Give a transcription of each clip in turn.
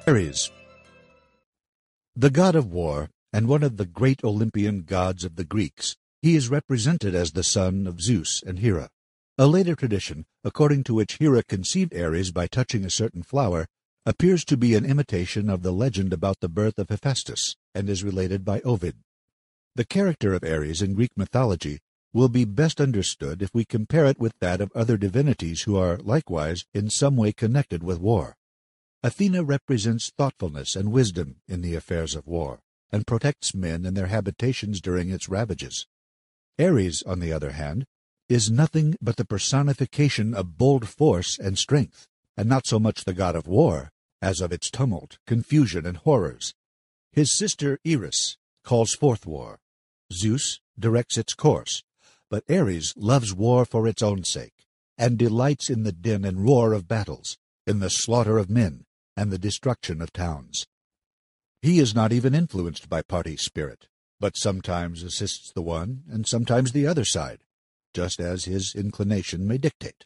Ares, the god of war and one of the great Olympian gods of the Greeks, he is represented as the son of Zeus and Hera. A later tradition, according to which Hera conceived Ares by touching a certain flower, appears to be an imitation of the legend about the birth of Hephaestus, and is related by Ovid. The character of Ares in Greek mythology will be best understood if we compare it with that of other divinities who are likewise in some way connected with war. Athena represents thoughtfulness and wisdom in the affairs of war, and protects men in their habitations during its ravages. Ares, on the other hand, is nothing but the personification of bold force and strength, and not so much the god of war as of its tumult, confusion, and horrors. His sister Eris calls forth war. Zeus directs its course, but Ares loves war for its own sake, and delights in the din and roar of battles, in the slaughter of men, and the destruction of towns. He is not even influenced by party spirit, but sometimes assists the one and sometimes the other side, just as his inclination may dictate.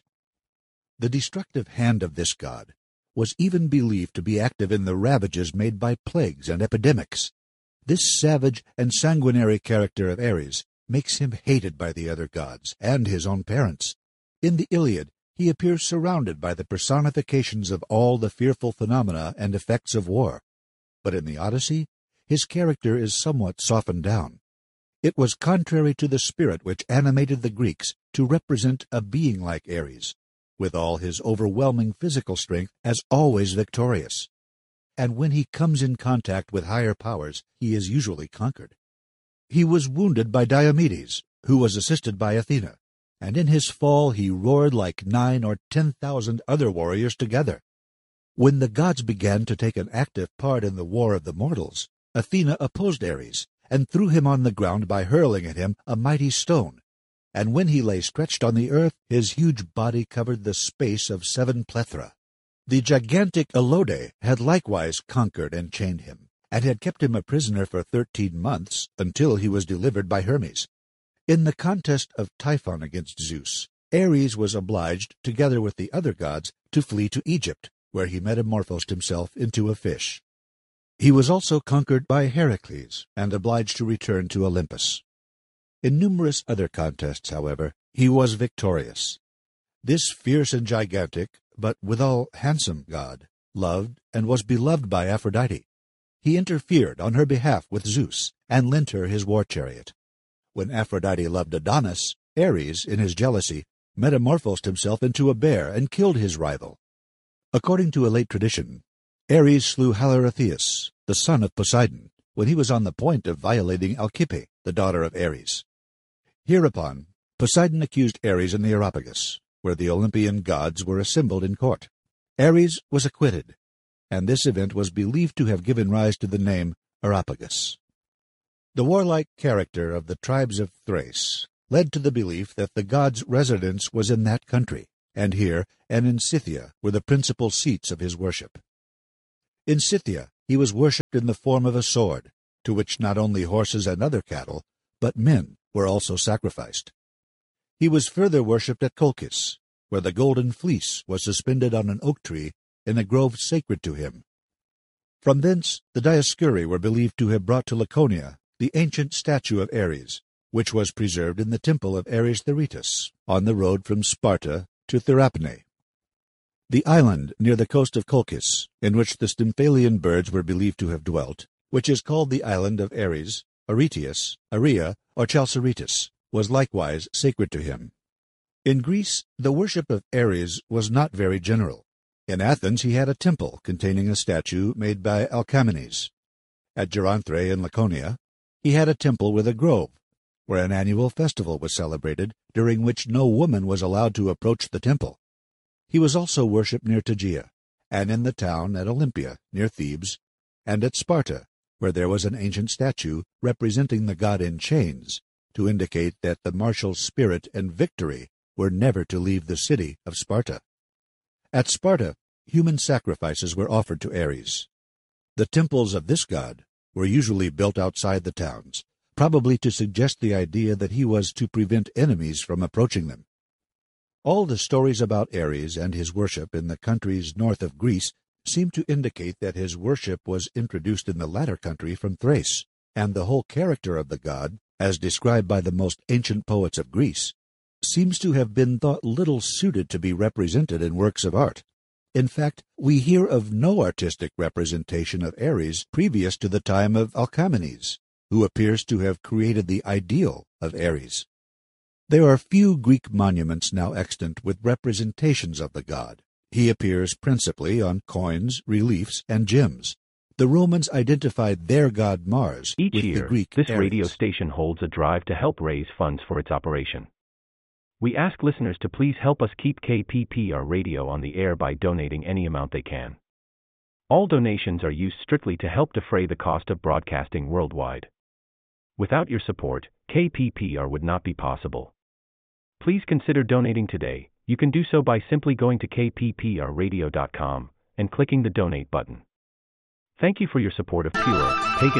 The destructive hand of this god was even believed to be active in the ravages made by plagues and epidemics. This savage and sanguinary character of Ares makes him hated by the other gods and his own parents. In the Iliad, he appears surrounded by the personifications of all the fearful phenomena and effects of war. But in the Odyssey, his character is somewhat softened down. It was contrary to the spirit which animated the Greeks to represent a being like Ares, with all his overwhelming physical strength, as always victorious. And when he comes in contact with higher powers, he is usually conquered. He was wounded by Diomedes, who was assisted by Athena, and in his fall he roared like 9,000 or 10,000 other warriors together. When the gods began to take an active part in the war of the mortals, Athena opposed Ares, and threw him on the ground by hurling at him a mighty stone. And when he lay stretched on the earth, his huge body covered the space of 7 plethra. The gigantic Alode had likewise conquered and chained him, and had kept him a prisoner for 13 months, until he was delivered by Hermes. In the contest of Typhon against Zeus, Ares was obliged, together with the other gods, to flee to Egypt, where he metamorphosed himself into a fish. He was also conquered by Heracles, and obliged to return to Olympus. In numerous other contests, however, he was victorious. This fierce and gigantic, but withal handsome god, loved and was beloved by Aphrodite. He interfered on her behalf with Zeus, and lent her his war chariot. When Aphrodite loved Adonis, Ares, in his jealousy, metamorphosed himself into a bear and killed his rival. According to a late tradition, Ares slew Haliarthius, the son of Poseidon, when he was on the point of violating Alcippe, the daughter of Ares. Hereupon, Poseidon accused Ares in the Areopagus, where the Olympian gods were assembled in court. Ares was acquitted, and this event was believed to have given rise to the name Areopagus. The warlike character of the tribes of Thrace led to the belief that the god's residence was in that country, and here and in Scythia were the principal seats of his worship. In Scythia he was worshipped in the form of a sword, to which not only horses and other cattle, but men were also sacrificed. He was further worshipped at Colchis, where the golden fleece was suspended on an oak tree in a grove sacred to him. From thence the Dioscuri were believed to have brought to Laconia the ancient statue of Ares, which was preserved in the temple of Ares Theritas, on the road from Sparta to Therapne. The island near the coast of Colchis, in which the Stymphalian birds were believed to have dwelt, which is called the island of Ares, Aretius, Aria, or Chalceritis, was likewise sacred to him. In Greece, the worship of Ares was not very general. In Athens he had a temple containing a statue made by Alcamenes. At Geronthre in Laconia, he had a temple with a grove, where an annual festival was celebrated, during which no woman was allowed to approach the temple. He was also worshipped near Tegea, and in the town at Olympia, near Thebes, and at Sparta, where there was an ancient statue representing the god in chains, to indicate that the martial spirit and victory were never to leave the city of Sparta. At Sparta, human sacrifices were offered to Ares. The temples of this god were usually built outside the towns, probably to suggest the idea that he was to prevent enemies from approaching them. All the stories about Ares and his worship in the countries north of Greece seem to indicate that his worship was introduced in the latter country from Thrace, and the whole character of the god, as described by the most ancient poets of Greece, seems to have been thought little suited to be represented in works of art. In fact, we hear of no artistic representation of Ares previous to the time of Alcamenes, who appears to have created the ideal of Ares. There are few Greek monuments now extant with representations of the god. He appears principally on coins, reliefs, and gems. The Romans identified their god Mars Each with year, the Greek this Ares. radio station holds a drive to help raise funds for its operation. We ask listeners to please help us keep KPPR Radio on the air by donating any amount they can. All donations are used strictly to help defray the cost of broadcasting worldwide. Without your support, KPPR would not be possible. Please consider donating today. You can do so by simply going to kpprradio.com and clicking the donate button. Thank you for your support of pure, pagan